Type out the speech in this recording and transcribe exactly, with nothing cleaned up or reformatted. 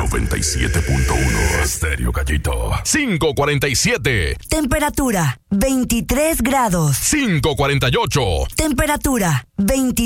noventa y siete punto uno Estéreo Gallito. cinco cuarenta y siete. Temperatura veintitrés grados. cinco cuarenta y ocho. Temperatura veintitrés